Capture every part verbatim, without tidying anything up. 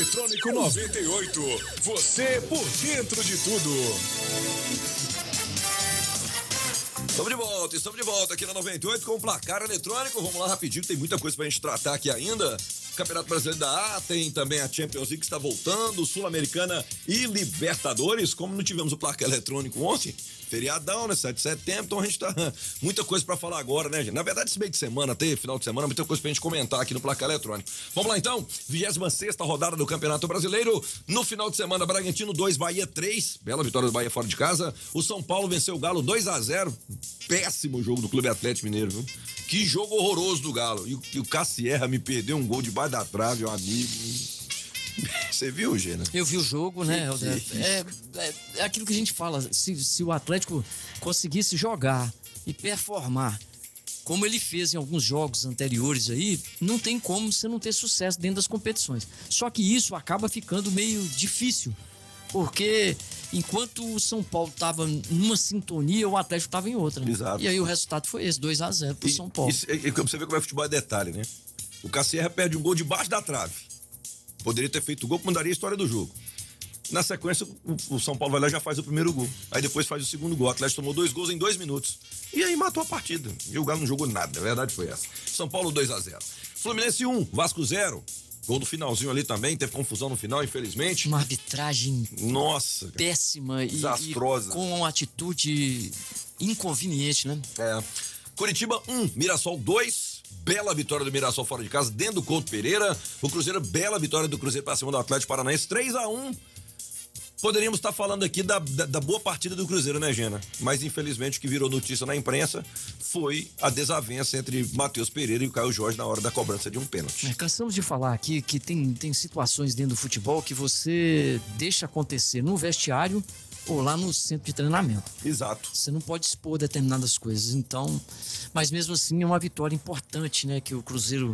Eletrônico noventa e oito. Você por dentro de tudo. Estamos de volta, estamos de volta aqui na noventa e oito com o placar eletrônico. Vamos lá rapidinho, tem muita coisa pra gente tratar aqui ainda. Campeonato Brasileiro da A, tem também a Champions League que está voltando, Sul-Americana e Libertadores. Como não tivemos o placar eletrônico ontem, feriadão, né? sete de setembro, então a gente tá muita coisa pra falar agora, né, gente? Na verdade, esse meio de semana, até final de semana, muita coisa pra gente comentar aqui no placar eletrônico. Vamos lá então, vigésima sexta rodada do Campeonato Brasileiro. No final de semana, Bragantino dois, Bahia três. Bela vitória do Bahia fora de casa. O São Paulo venceu o Galo dois a zero. Péssimo jogo do Clube Atlético Mineiro, viu? Que jogo horroroso do Galo. E o, e o Cassierra me perdeu um gol debaixo da trave, um amigo. Você viu, Gena? Eu vi o jogo, né? É, é, é aquilo que a gente fala. Se, se o Atlético conseguisse jogar e performar como ele fez em alguns jogos anteriores aí, não tem como você não ter sucesso dentro das competições. Só que isso acaba ficando meio difícil, porque enquanto o São Paulo estava numa sintonia, o Atlético estava em outra. Exato. E aí o resultado foi esse, dois a zero pro São Paulo. E, e, e você vê como é futebol é detalhe, né? O Cassierra perde um gol debaixo da trave. Poderia ter feito o gol que mudaria a história do jogo. Na sequência, o, o São Paulo vai lá e já faz o primeiro gol. Aí depois faz o segundo gol. O Atlético tomou dois gols em dois minutos. E aí matou a partida. E o Galo não jogou nada. A verdade foi essa. São Paulo dois a zero. Fluminense um, Vasco zero. Gol do finalzinho ali também. Teve confusão no final, infelizmente. Uma arbitragem Nossa, péssima e, desastrosa. E com uma atitude inconveniente, né? É. Curitiba um, Mirassol dois. Bela vitória do Mirassol fora de casa, dentro do Couto Pereira. O Cruzeiro, bela vitória do Cruzeiro para cima do Atlético Paranaense, três a um. Poderíamos estar falando aqui da, da, da boa partida do Cruzeiro, né, Gena? Mas infelizmente o que virou notícia na imprensa foi a desavença entre Matheus Pereira e o Caio Jorge na hora da cobrança de um pênalti. É, cansamos de falar aqui que tem, tem situações dentro do futebol que você deixa acontecer no vestiário ou lá no centro de treinamento. Exato. Você não pode expor determinadas coisas, então... Mas mesmo assim é uma vitória importante, né? Que o Cruzeiro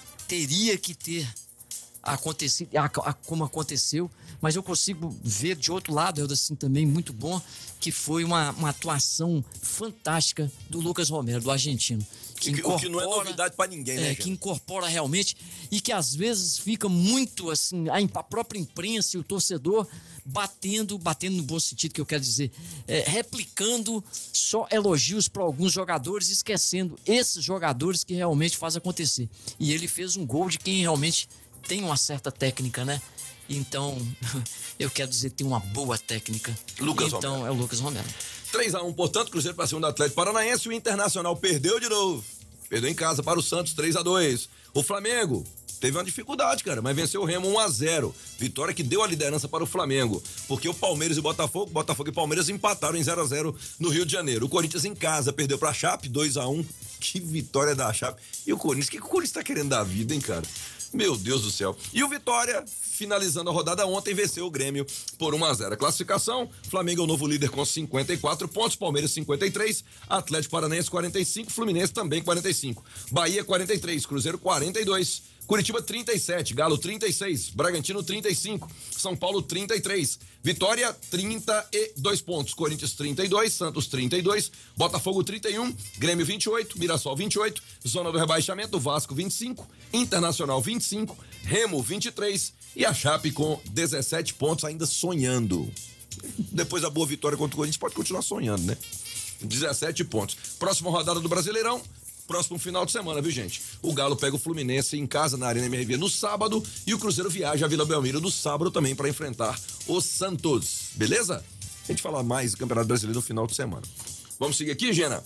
teria que ter acontecido, a, a, como aconteceu, mas eu consigo ver de outro lado, é assim também muito bom, que foi uma, uma atuação fantástica do Lucas Romero, do argentino. Que o que não é novidade pra ninguém, né? É, que incorpora realmente e que às vezes fica muito assim, a, a própria imprensa e o torcedor batendo, batendo no bom sentido que eu quero dizer, é, replicando só elogios para alguns jogadores, esquecendo esses jogadores que realmente fazem acontecer. E ele fez um gol de quem realmente tem uma certa técnica, né? Então, eu quero dizer, tem uma boa técnica. Lucas então, Romero. é o Lucas Romero. três a um, portanto, Cruzeiro para cima do Atlético Paranaense. O Internacional perdeu de novo. Perdeu em casa para o Santos, três a dois. O Flamengo teve uma dificuldade, cara, mas venceu o Remo um a zero. Vitória que deu a liderança para o Flamengo. Porque o Palmeiras e o Botafogo, Botafogo e Palmeiras empataram em zero a zero no Rio de Janeiro. O Corinthians em casa perdeu para a Chape, dois a um. Que vitória da Chape. E o Corinthians, o que, que o Corinthians tá querendo da vida, hein, cara? Meu Deus do céu. E o Vitória, finalizando a rodada ontem, venceu o Grêmio por um a zero. A classificação, Flamengo é o novo líder com cinquenta e quatro pontos, Palmeiras cinquenta e três, Atlético Paranaense quarenta e cinco, Fluminense também quarenta e cinco, Bahia quarenta e três, Cruzeiro quarenta e dois, Curitiba trinta e sete, Galo trinta e seis, Bragantino trinta e cinco, São Paulo trinta e três, Vitória trinta e dois pontos, Corinthians trinta e dois, Santos trinta e dois, Botafogo trinta e um, Grêmio vinte e oito, Mirassol vinte e oito, Zona do Rebaixamento, Vasco vinte e cinco, Internacional vinte e cinco, Remo vinte e três e a Chape com dezessete pontos ainda sonhando. Depois da boa vitória contra o Corinthians pode continuar sonhando, né? dezessete pontos. Próxima rodada do Brasileirão, próximo final de semana, viu, gente? O Galo pega o Fluminense em casa na Arena M R V no sábado e o Cruzeiro viaja a Vila Belmiro no sábado também para enfrentar o Santos. Beleza? A gente fala mais do Campeonato Brasileiro no final de semana. Vamos seguir aqui, Gena?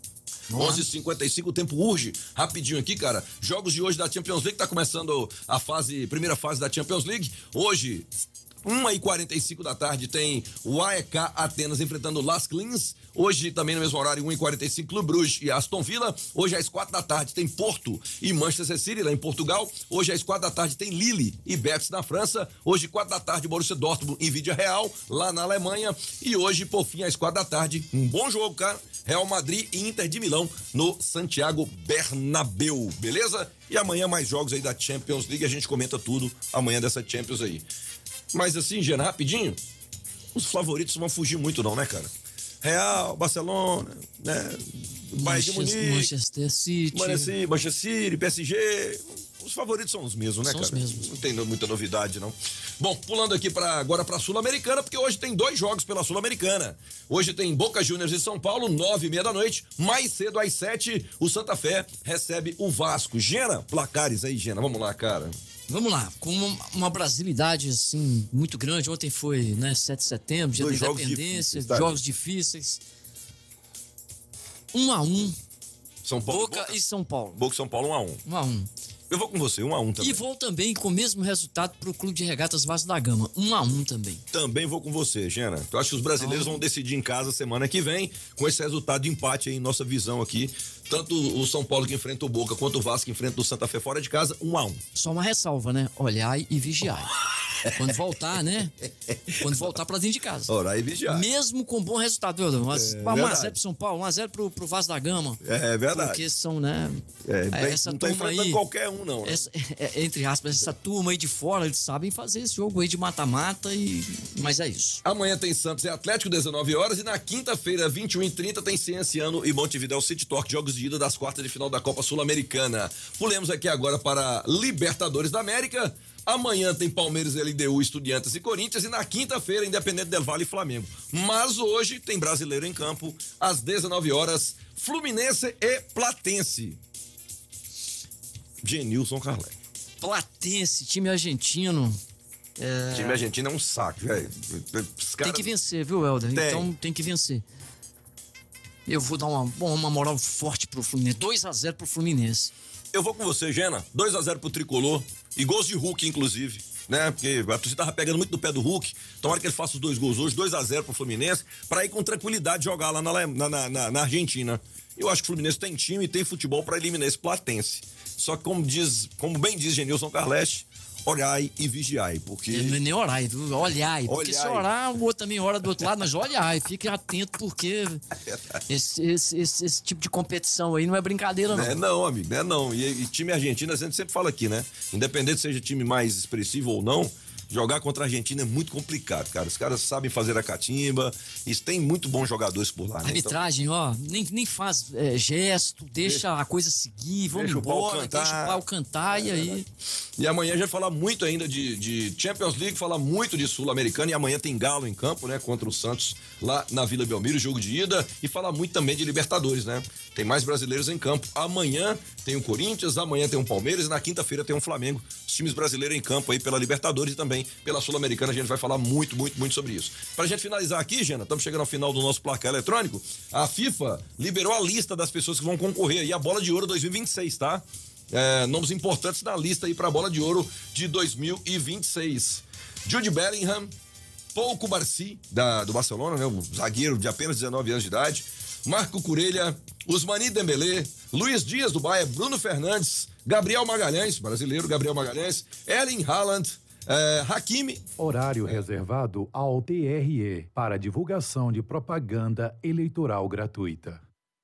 onze e cinquenta e cinco, o tempo urge. Rapidinho aqui, cara. Jogos de hoje da Champions League, tá começando a fase, primeira fase da Champions League. Hoje, uma e quarenta e cinco da tarde, tem o A E K Atenas enfrentando o Las Clins. Hoje, também no mesmo horário, uma e quarenta e cinco, Clube Bruges e Aston Villa. Hoje, às quatro da tarde, tem Porto e Manchester City, lá em Portugal. Hoje, às quatro da tarde, tem Lille e Betis na França. Hoje, quatro da tarde, Borussia Dortmund e Vídea Real, lá na Alemanha. E hoje, por fim, às quatro da tarde, um bom jogo, cara. Real Madrid e Inter de Milão no Santiago Bernabéu, beleza? E amanhã mais jogos aí da Champions League, a gente comenta tudo amanhã dessa Champions aí. Mas assim, Gena, rapidinho, os favoritos vão fugir muito não, né, cara? Real, Barcelona, né? Bayern de Munique, Manchester City, Manchester, Manchester City, P S G, os favoritos são os mesmos, né, são cara? Os mesmos. Não tem muita novidade, não. Bom, pulando aqui pra, agora pra Sul-Americana, porque hoje tem dois jogos pela Sul-Americana. Hoje tem Boca Juniors e São Paulo, nove e meia da noite. Mais cedo, às sete, o Santa Fé recebe o Vasco. Gena, placares aí, Gena. Vamos lá, cara. Vamos lá, com uma, uma brasilidade, assim, muito grande. Ontem foi, né, sete de setembro, dia Dois da jogos independência, difíceis, tá? jogos difíceis. Um a um, São Paulo, Boca, Boca e São Paulo. Boca e São Paulo, um a um. Um a um. Eu vou com você, um a um também. E vou também com o mesmo resultado pro Clube de Regatas Vasco da Gama. Um a um também. Também vou com você, Gena. Eu acho que os brasileiros vão decidir em casa semana que vem, com esse resultado de empate aí, nossa visão aqui. Tanto o São Paulo que enfrenta o Boca, quanto o Vasco que enfrenta o Santa Fé fora de casa, um a um. Só uma ressalva, né? Olhar e vigiar. Quando voltar, né? Quando voltar pra dentro de casa. Orar e vigiar. Mesmo com bom resultado, viu, Adão? um a zero pro São Paulo, um a zero pro, pro Vasco da Gama. É verdade. Porque são, né? É, bem, essa não tá turma enfrentando aí, qualquer um, não. Né? Essa, é, entre aspas, essa turma aí de fora, eles sabem fazer esse jogo aí de mata-mata e... Mas é isso. Amanhã tem Santos e Atlético, dezenove horas, e na quinta-feira, vinte e uma e trinta, tem Cienciano e Montevidéu City Torque, jogos de ida das quartas de final da Copa Sul-Americana. Pulemos aqui agora para Libertadores da América. Amanhã tem Palmeiras, L D U, Estudiantes e Corinthians, e na quinta-feira, Independente del Valle e Flamengo. Mas hoje tem brasileiro em campo, às dezenove horas, Fluminense e Platense. Genilson Carlé. Platense, time argentino. É... Time argentino é um saco, velho. Tem que vencer, viu, Helder? Tem. Então tem que vencer. Eu vou dar uma, uma moral forte pro Fluminense. dois a zero pro Fluminense. Eu vou com você, Gena. dois a zero pro Tricolor. E gols de Hulk, inclusive. Né? Porque a torcida tava pegando muito no pé do Hulk. Tomara que ele faça os dois gols hoje, dois a zero pro Fluminense, pra ir com tranquilidade jogar lá na, na, na, na Argentina. Eu acho que o Fluminense tem time e tem futebol pra eliminar esse Platense. Só que, como, diz, como bem diz Genilson Carleste, orai e vigiai, porque... Não é nem orai, viu? Olhai. Porque Olhai. se orar, o outro também ora do outro lado, mas olhai, fique atento, porque esse, esse, esse, esse tipo de competição aí não é brincadeira, não. É não, amigo, não é não. E, e time argentino, a gente sempre fala aqui, né? Independente seja time mais expressivo ou não, jogar contra a Argentina é muito complicado, cara. Os caras sabem fazer a catimba, e tem muito bons jogadores por lá, né? Arbitragem, Então, ó, nem, nem faz é, gesto, deixa, deixa a coisa seguir, vamos deixa embora, o pau cantar, deixa o pau cantar é, e aí... E amanhã a gente vai falar muito ainda de, de Champions League, falar muito de Sul-Americana, e amanhã tem Galo em campo, né, contra o Santos, lá na Vila Belmiro, jogo de ida, e falar muito também de Libertadores, né? Tem mais brasileiros em campo. Amanhã tem o Corinthians, amanhã tem o Palmeiras, e na quinta-feira tem o Flamengo. Os times brasileiros em campo aí pela Libertadores e também pela Sul-Americana, a gente vai falar muito, muito, muito sobre isso. Pra gente finalizar aqui, Gena, estamos chegando ao final do nosso placar eletrônico, a FIFA liberou a lista das pessoas que vão concorrer aí à Bola de Ouro dois mil e vinte e seis, tá? É, nomes importantes na lista aí pra Bola de Ouro de dois mil e vinte e seis. Jude Bellingham, Paul Cubarsí, da, do Barcelona, né? Um zagueiro de apenas dezenove anos de idade, Marco Curelha, Ousmane Dembélé, Luiz Dias do Bahia, Bruno Fernandes, Gabriel Magalhães, brasileiro, Gabriel Magalhães, Erling Haaland, é, Hakimi. Horário reservado ao T R E para divulgação de propaganda eleitoral gratuita.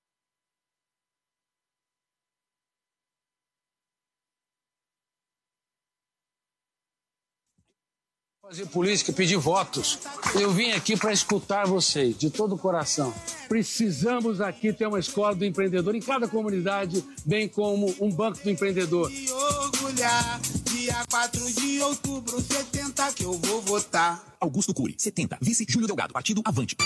Fazer política, pedir votos. Eu vim aqui para escutar vocês, de todo o coração. Precisamos aqui ter uma escola do empreendedor em cada comunidade, bem como um banco do empreendedor. E orgulhar, dia quatro de outubro, setenta que eu vou votar. Augusto Cury, setenta. Vice Júlio Delgado, partido Avante.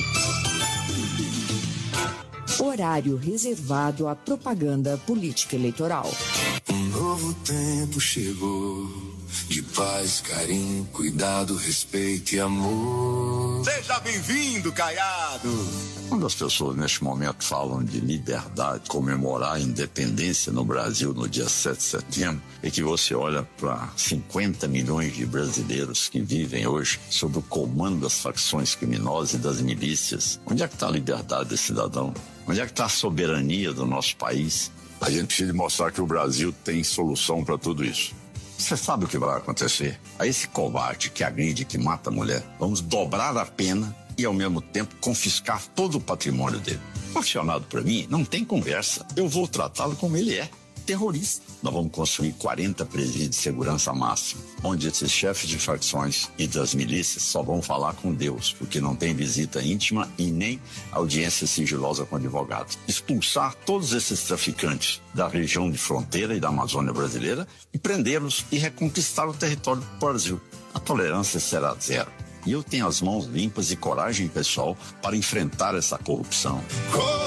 Horário reservado à propaganda política eleitoral. Um novo tempo chegou, de paz, carinho, cuidado, respeito e amor. Seja bem-vindo, Caiado. Quando as pessoas neste momento falam de liberdade, comemorar a independência no Brasil no dia sete de setembro, é que você olha para cinquenta milhões de brasileiros que vivem hoje sob o comando das facções criminosas e das milícias. Onde é que está a liberdade desse cidadão? Onde é que está a soberania do nosso país? A gente precisa mostrar que o Brasil tem solução para tudo isso. Você sabe o que vai acontecer? A esse covarde que agride, que mata a mulher, vamos dobrar a pena e, ao mesmo tempo, confiscar todo o patrimônio dele. Aficionado para mim, não tem conversa. Eu vou tratá-lo como ele é. terrorista. Nós vamos construir quarenta presídios de segurança máxima, onde esses chefes de facções e das milícias só vão falar com Deus, porque não tem visita íntima e nem audiência sigilosa com advogado. Expulsar todos esses traficantes da região de fronteira e da Amazônia brasileira e prendê-los e reconquistar o território do Brasil. A tolerância será zero. E eu tenho as mãos limpas e coragem pessoal para enfrentar essa corrupção.